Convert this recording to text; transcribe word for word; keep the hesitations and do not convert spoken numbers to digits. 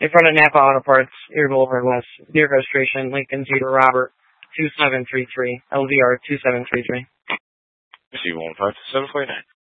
In front of Napa Auto Parts, Erie Boulevard West, Deer registration, Lincoln Zebra Robert, two seven three three, L V R two seven three three. C one five seven four nine.